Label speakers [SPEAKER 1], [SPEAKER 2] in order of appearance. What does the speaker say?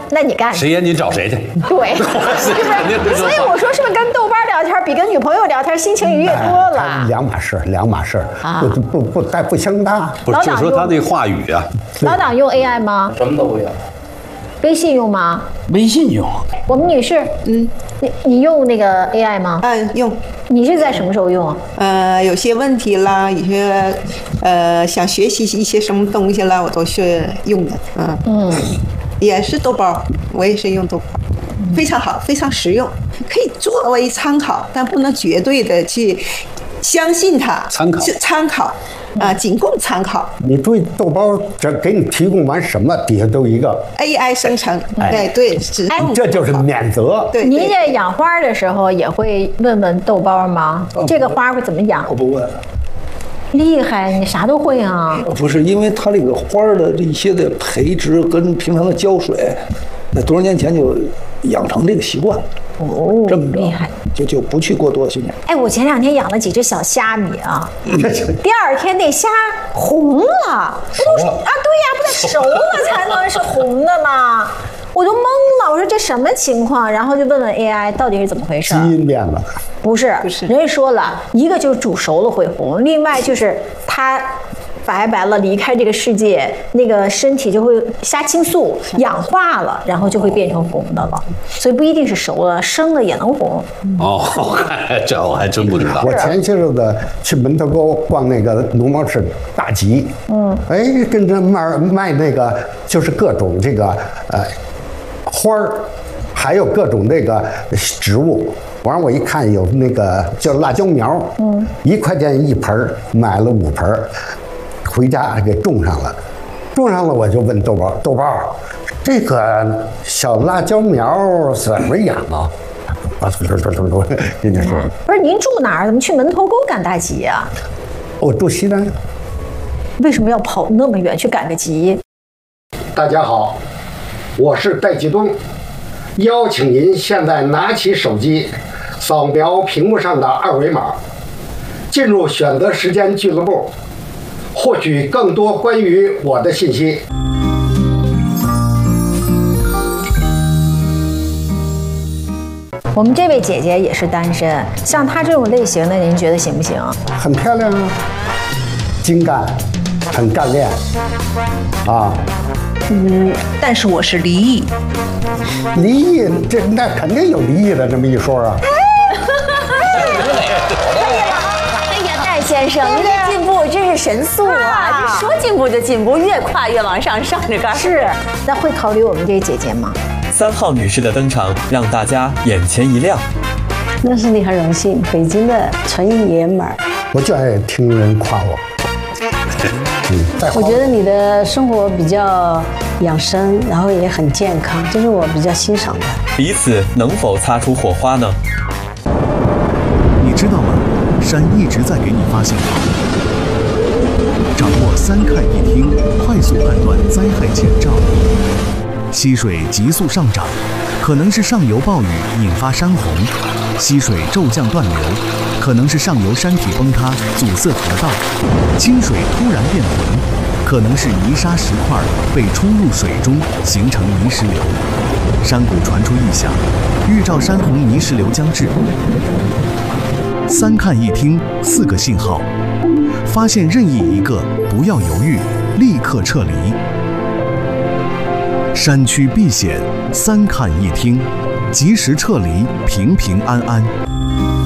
[SPEAKER 1] 那你干
[SPEAKER 2] 谁严谨找谁去。
[SPEAKER 1] 对，所以我说是不是跟豆瓣聊天比跟女朋友聊天心情愉悦多了？
[SPEAKER 3] 两码事啊，不相搭。
[SPEAKER 2] 不是，就说他那话语啊。
[SPEAKER 1] 老党用 AI 吗？
[SPEAKER 4] 什么都不用。
[SPEAKER 1] 微信用吗？
[SPEAKER 4] 微信用。
[SPEAKER 1] 我们女士，你用那个 AI 吗？
[SPEAKER 5] 用。
[SPEAKER 1] 你是在什么时候用？
[SPEAKER 5] 有些问题啦，有些想学习一些什么东西啦，我都是用的。也是豆包，我也是用豆包，非常好，非常实用，可以作为参考，但不能绝对的去相信它。参考。仅供参考。
[SPEAKER 3] 你注意，豆包这给你提供完什么，底下都有一个
[SPEAKER 5] AI 生成。对，
[SPEAKER 3] 这就是免责。
[SPEAKER 5] 对，
[SPEAKER 1] 您这养花的时候也会问问豆包吗？这个花会怎么养？
[SPEAKER 4] 我不问。
[SPEAKER 1] 厉害，你啥都会啊！
[SPEAKER 4] 不是，因为它这个花的这些的培植跟平常的浇水，那多少年前就养成这个习惯了。这么着，
[SPEAKER 1] 厉害，
[SPEAKER 4] 就不去过多训练。
[SPEAKER 1] 哎，我前2天养了几只小虾米啊，第2天那虾红了，对呀，不得熟了才能是红的吗？我就懵了，我说这什么情况？然后就问问 AI 到底是怎么回事。
[SPEAKER 3] 基因变了？
[SPEAKER 1] 不是，人家说了一个就是煮熟了会红，另外就是它白了离开这个世界，那个身体就会虾青素氧化了，然后就会变成红的了。所以不一定是熟了，生的也能红。
[SPEAKER 2] 这我还真不知道。
[SPEAKER 3] 我前些日子去门头沟逛那个农贸市大集，跟着卖那个就是各种这个花儿，还有各种这个植物。完我一看有那个叫辣椒苗，1块钱1盆，买了5盆。回家给种上了，我就问豆包，这个小辣椒苗怎么养啊？人家说
[SPEAKER 1] 不是您住哪儿？怎么去门头沟赶大集啊？
[SPEAKER 3] 我住西单。
[SPEAKER 1] 为什么要跑那么远去赶个集？
[SPEAKER 3] 大家好，我是戴继东，邀请您现在拿起手机，扫描屏幕上的2维码，进入选择时间俱乐部。获取更多关于我的信息。
[SPEAKER 1] 我们这位姐姐也是单身，像她这种类型的，您觉得行不行？
[SPEAKER 3] 很漂亮啊，精干，很干练啊。
[SPEAKER 5] 但是我是离异。
[SPEAKER 3] 离异，那肯定有离异的这么一说啊。
[SPEAKER 1] 先生，您的进步真是神速啊！
[SPEAKER 6] 你说进步就进步，越跨越往上着杆。
[SPEAKER 1] 是，那会考虑我们这姐姐吗
[SPEAKER 7] ？3号女士的登场让大家眼前一亮。
[SPEAKER 8] 那是你很荣幸，北京的纯爷们儿。
[SPEAKER 3] 我就爱听人夸我。
[SPEAKER 8] 我觉得你的生活比较养生，然后也很健康，这是我比较欣赏的。
[SPEAKER 7] 彼此能否擦出火花呢？
[SPEAKER 9] 你知道吗？山一直在给你发信号，掌握3看1听，快速判断灾害前兆。溪水急速上涨，可能是上游暴雨引发山洪；溪水骤降断流，可能是上游山体崩塌阻塞河道；清水突然变浑，可能是泥沙石块被冲入水中形成泥石流。山谷传出异响，预兆山洪泥石流将至。3看1听4个信号，发现任意一个，不要犹豫，立刻撤离。山区避险，3看1听，及时撤离，平平安安。